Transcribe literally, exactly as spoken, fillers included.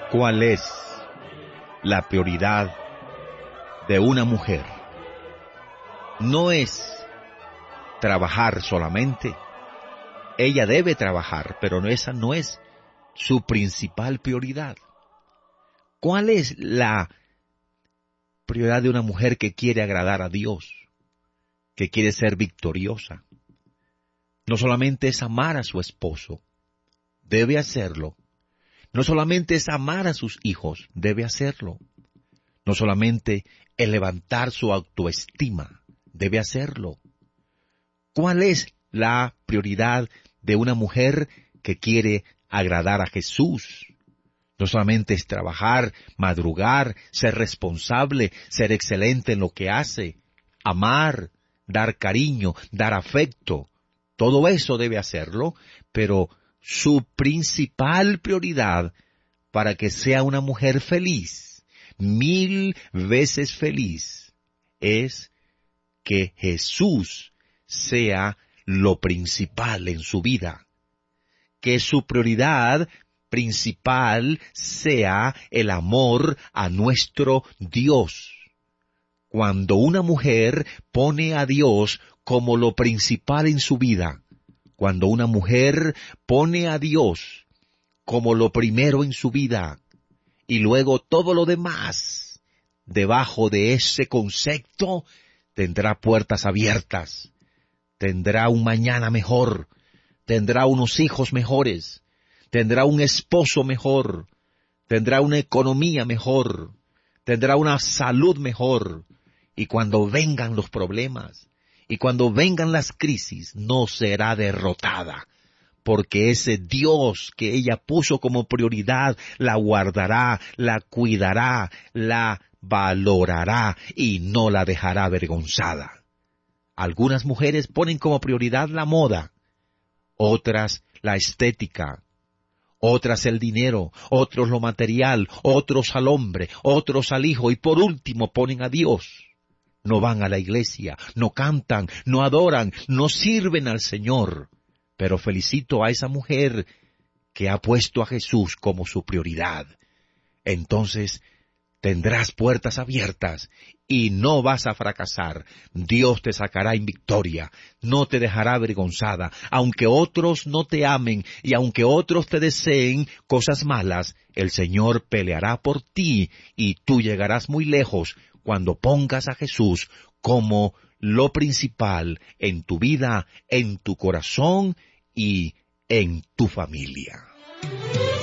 ¿Cuál es la prioridad de una mujer? No es trabajar solamente. Ella debe trabajar, pero esa no es su principal prioridad. ¿Cuál es la prioridad de una mujer que quiere agradar a Dios, que quiere ser victoriosa? No solamente es amar a su esposo, debe hacerlo. No solamente es amar a sus hijos, debe hacerlo. No solamente es levantar su autoestima, debe hacerlo. ¿Cuál es la prioridad de una mujer que quiere agradar a Jesús? No solamente es trabajar, madrugar, ser responsable, ser excelente en lo que hace, amar, dar cariño, dar afecto. Todo eso debe hacerlo, pero su principal prioridad para que sea una mujer feliz, mil veces feliz, es que Jesús sea lo principal en su vida. Que su prioridad principal sea el amor a nuestro Dios. Cuando una mujer pone a Dios como lo principal en su vida, cuando una mujer pone a Dios como lo primero en su vida, y luego todo lo demás, debajo de ese concepto, tendrá puertas abiertas, tendrá un mañana mejor, tendrá unos hijos mejores, tendrá un esposo mejor, tendrá una economía mejor, tendrá una salud mejor, y cuando vengan los problemas, y cuando vengan las crisis, no será derrotada, porque ese Dios que ella puso como prioridad, la guardará, la cuidará, la valorará, y no la dejará avergonzada. Algunas mujeres ponen como prioridad la moda, otras la estética, otras el dinero, otros lo material, otros al hombre, otros al hijo, y por último ponen a Dios. No van a la iglesia, no cantan, no adoran, no sirven al Señor. Pero felicito a esa mujer que ha puesto a Jesús como su prioridad. Entonces tendrás puertas abiertas y no vas a fracasar. Dios te sacará en victoria, no te dejará avergonzada. Aunque otros no te amen y aunque otros te deseen cosas malas, el Señor peleará por ti y tú llegarás muy lejos cuando pongas a Jesús como lo principal en tu vida, en tu corazón y en tu familia.